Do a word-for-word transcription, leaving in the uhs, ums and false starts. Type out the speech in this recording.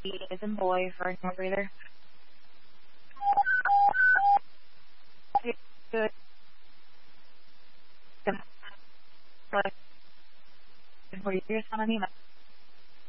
is in boy for no breather. Good. What are you on an email?